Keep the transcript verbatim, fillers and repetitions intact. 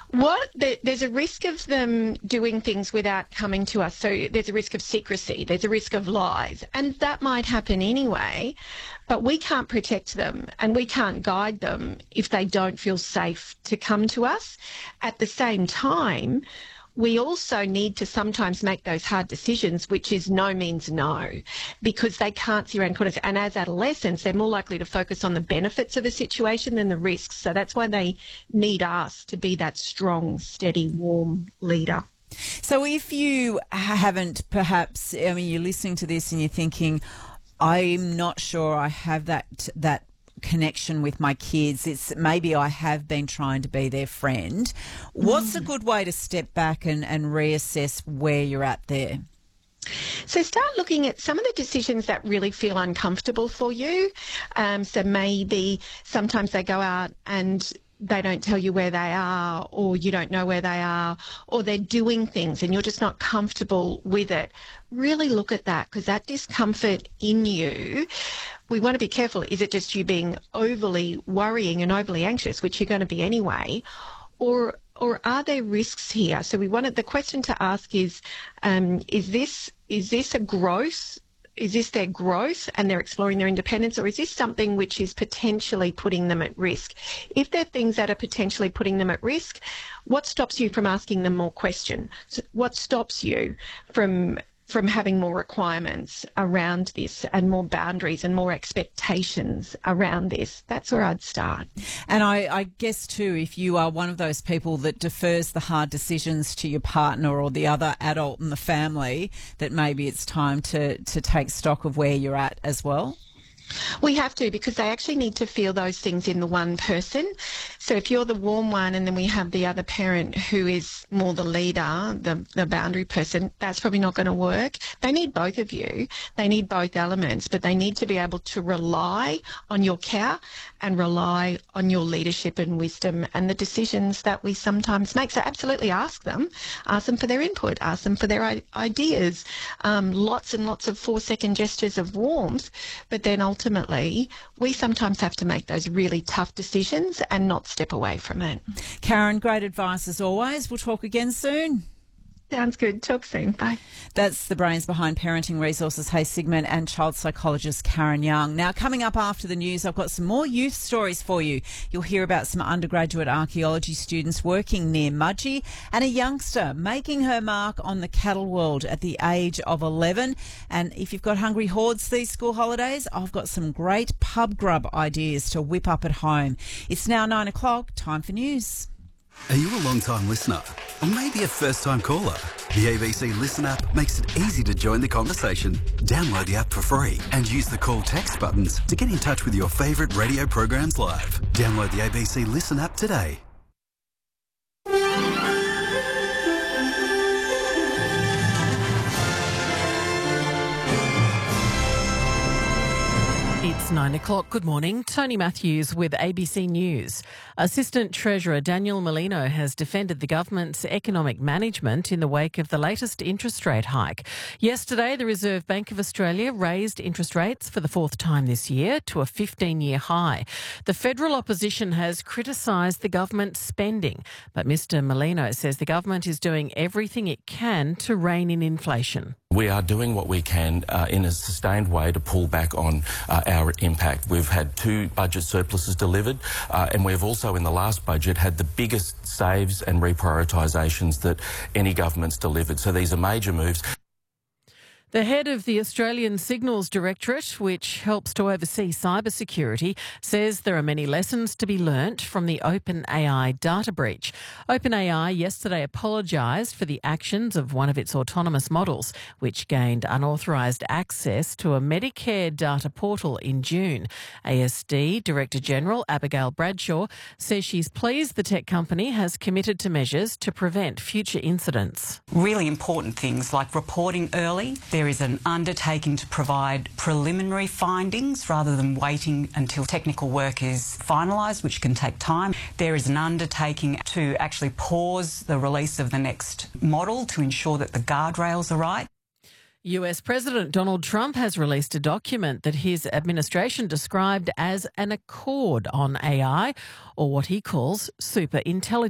What there, there's a risk of them doing things without coming to us. So there's a risk of secrecy. There's a risk of lies, and that might happen anyway. But we can't protect them, and we can't guide them if they don't feel safe to come to us. At the same time, we also need to sometimes make those hard decisions, which is no means no, because they can't see around corners. And as adolescents, they're more likely to focus on the benefits of a situation than the risks. So that's why they need us to be that strong, steady, warm leader. So if you haven't perhaps, I mean, you're listening to this and you're thinking, I'm not sure I have that that connection with my kids. It's maybe I have been trying to be their friend. What's mm. a good way to step back and, and reassess where you're at there? So start looking at some of the decisions that really feel uncomfortable for you. Um, so maybe sometimes they go out and they don't tell you where they are, or you don't know where they are, or they're doing things and you're just not comfortable with it. Really look at that, because that discomfort in you, we want to be careful. Is it just you being overly worrying and overly anxious, which you're going to be anyway, or or are there risks here? So we wanted the question to ask is, um, is this is this a growth? Is this their growth and they're exploring their independence, or is this something which is potentially putting them at risk? If they're things that are potentially putting them at risk, what stops you from asking them more questions? So what stops you from from having more requirements around this and more boundaries and more expectations around this? That's where I'd start. And I, I guess too, if you are one of those people that defers the hard decisions to your partner or the other adult in the family, that maybe it's time to, to take stock of where you're at as well. We have to, because they actually need to feel those things in the one person. So if you're the warm one and then we have the other parent who is more the leader, the, the boundary person, that's probably not going to work. They need both of you. They need both elements, but they need to be able to rely on your care and rely on your leadership and wisdom and the decisions that we sometimes make. So absolutely ask them. Ask them for their input. Ask them for their I- ideas. Um, lots and lots of four-second gestures of warmth, but then ultimately Ultimately, we sometimes have to make those really tough decisions and not step away from it. Karen, great advice as always. We'll talk again soon. Sounds good. Talk soon. Bye. That's the brains behind Parenting Resources, Hay Sigmund, and child psychologist Karen Young. Now, coming up after the news, I've got some more youth stories for you. You'll hear about some undergraduate archaeology students working near Mudgee and a youngster making her mark on the cattle world at the age of eleven. And if you've got hungry hordes these school holidays, I've got some great pub grub ideas to whip up at home. It's now nine o'clock. Time for news. Are you a long-time listener? Or maybe a first-time caller? The A B C Listen app makes it easy to join the conversation. Download the app for free and use the call text buttons to get in touch with your favourite radio programs live. Download the A B C Listen app today. It's nine o'clock. Good morning. Tony Matthews with A B C News. Assistant Treasurer Daniel Molino has defended the government's economic management in the wake of the latest interest rate hike. Yesterday, the Reserve Bank of Australia raised interest rates for the fourth time this year to a fifteen-year high. The federal opposition has criticised the government's spending, but Mr Molino says the government is doing everything it can to rein in inflation. We are doing what we can uh, in a sustained way to pull back on uh, our impact. We've had two budget surpluses delivered, uh, and we've also in the last budget had the biggest saves and reprioritisations that any government's delivered. So these are major moves. The head of the Australian Signals Directorate, which helps to oversee cybersecurity, says there are many lessons to be learnt from the OpenAI data breach. OpenAI yesterday apologised for the actions of one of its autonomous models, which gained unauthorised access to a Medicare data portal in June. A S D Director General Abigail Bradshaw says she's pleased the tech company has committed to measures to prevent future incidents. Really important things like reporting early. There is an undertaking to provide preliminary findings rather than waiting until technical work is finalised, which can take time. There is an undertaking to actually pause the release of the next model to ensure that the guardrails are right. U S President Donald Trump has released a document that his administration described as an accord on A I, or what he calls super intelligence.